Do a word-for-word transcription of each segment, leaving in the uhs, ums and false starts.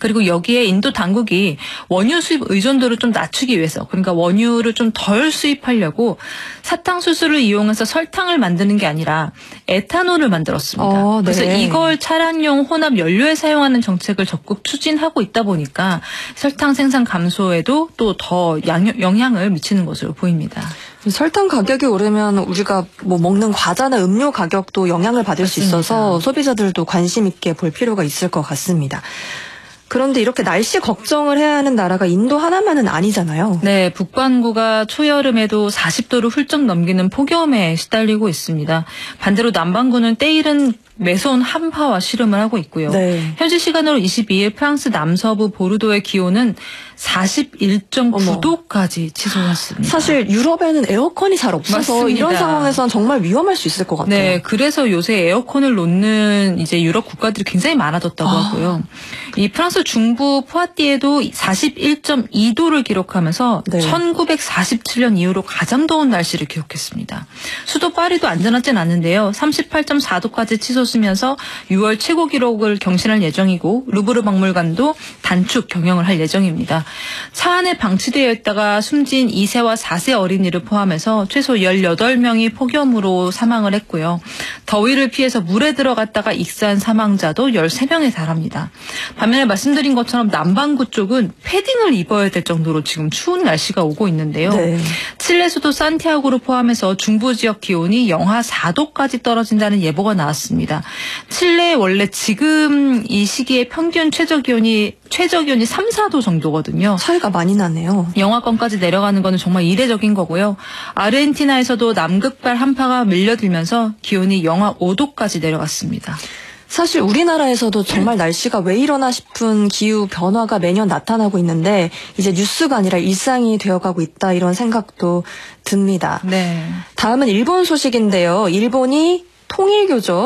그리고 여기에 인도 당국이 원유 수입 의존도를 좀 낮추기 위해서, 그러니까 원유를 좀 덜 수입하려고 사탕수수를 이용해서 설탕을 만드는 게 아니라 에탄올을 만들었습니다. 어, 네. 그래서 이걸 차량용 혼합 연료에 사용하는 정책을 적극 추진하고 있다 보니까 설탕 생산 감소에도 또 더 영향을 미치는 것으로 보입니다. 설탕 가격이 오르면 우리가 뭐 먹는 과자나 음료 가격도 영향을 받을 맞습니다. 수 있어서 소비자들도 관심 있게 볼 필요가 있을 것 같습니다. 그런데 이렇게 날씨 걱정을 해야 하는 나라가 인도 하나만은 아니잖아요. 네, 북반구가 초여름에도 사십 도를 훌쩍 넘기는 폭염에 시달리고 있습니다. 반대로 남반구는 때이른 매서운 한파와 씨름을 하고 있고요. 네. 현지 시간으로 이십이일 프랑스 남서부 보르도의 기온은 사십일 점 구 도까지 치솟았습니다. 사실 유럽에는 에어컨이 잘 없어서 맞습니다. 이런 상황에선 정말 위험할 수 있을 것 같아요. 네, 그래서 요새 에어컨을 놓는 이제 유럽 국가들이 굉장히 많아졌다고 아. 하고요. 이 프랑스 중부 푸아티에도 사십일 점 이 도를 기록하면서 네. 천구백사십칠 년 이후로 가장 더운 날씨를 기록했습니다. 수도 파리도 안전하진 않은데요. 삼십팔 점 사 도까지 치솟으면서 유월 최고 기록을 경신할 예정이고 루브르 박물관도 단축 경영을 할 예정입니다. 차 안에 방치되어 있다가 숨진 이 세와 사 세 어린이를 포함해서 최소 열여덟 명이 폭염으로 사망을 했고요. 더위를 피해서 물에 들어갔다가 익사한 사망자도 열세 명에 달합니다. 반면에 말씀드린 것처럼 남반구 쪽은 패딩을 입어야 될 정도로 지금 추운 날씨가 오고 있는데요. 네. 칠레 수도 산티아고를 포함해서 중부 지역 기온이 영하 사 도까지 떨어진다는 예보가 나왔습니다. 칠레 원래 지금 이 시기에 평균 최저 기온이 최저 기온이 삼, 사 도 정도거든요. 차이가 많이 나네요. 영하권까지 내려가는 거는 정말 이례적인 거고요. 아르헨티나에서도 남극발 한파가 밀려들면서 기온이 영하 오 도까지 내려갔습니다. 사실 우리나라에서도 정말 날씨가 왜 이러나 싶은 기후 변화가 매년 나타나고 있는데 이제 뉴스가 아니라 일상이 되어가고 있다 이런 생각도 듭니다. 네. 다음은 일본 소식인데요. 일본이 통일교조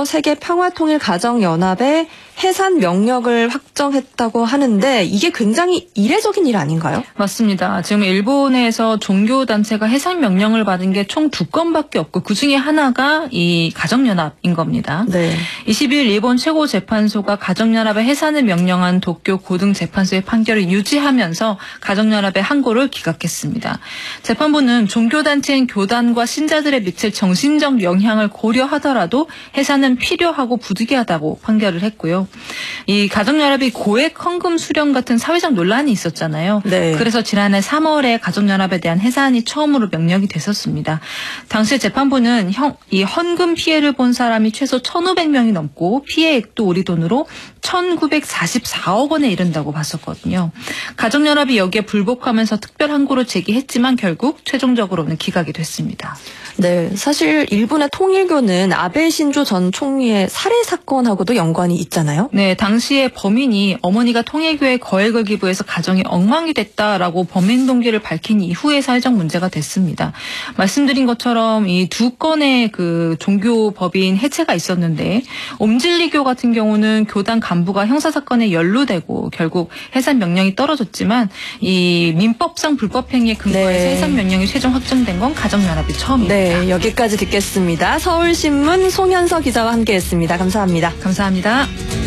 세계평화통일가정연합의 해산 명령을 확정했다고 하는데 이게 굉장히 이례적인 일 아닌가요? 맞습니다. 지금 일본에서 종교단체가 해산 명령을 받은 게 총 두 건밖에 없고 그중에 하나가 이 가정연합인 겁니다. 네. 이십일 일본 최고재판소가 가정연합의 해산을 명령한 도쿄 고등재판소의 판결을 유지하면서 가정연합의 항고를 기각했습니다. 재판부는 종교단체인 교단과 신자들에 미칠 정신적 영향을 고려하더라도 해산은 필요하고 부득이하다고 판결을 했고요. 이 가정연합이 고액 헌금 수령 같은 사회적 논란이 있었잖아요. 네. 그래서 지난해 삼월에 가정연합에 대한 해산이 처음으로 명령이 됐었습니다. 당시 재판부는 형, 이 헌금 피해를 본 사람이 최소 천오백 명이 넘고 피해액도 우리 돈으로 천구백사십사억 원에 이른다고 봤었거든요. 가정연합이 여기에 불복하면서 특별 항고를 제기했지만 결국 최종적으로는 기각이 됐습니다. 네, 사실 일본의 통일교는 아베 신조 전 총리의 살해 사건하고도 연관이 있잖아요. 네, 당시에 범인이 어머니가 통일교에 거액을 기부해서 가정이 엉망이 됐다라고 범행 동기를 밝힌 이후에 사회적 문제가 됐습니다. 말씀드린 것처럼 이 두 건의 그 종교 법인 해체가 있었는데 옴질리교 같은 경우는 교단 간부가 형사 사건에 연루되고 결국 해산 명령이 떨어졌지만 이 민법상 불법 행위에 근거해서 네. 해산 명령이 최종 확정된 건 가정연합이 처음입니다. 네, 여기까지 듣겠습니다. 서울신문 송현서 기자와 함께했습니다. 감사합니다. 감사합니다.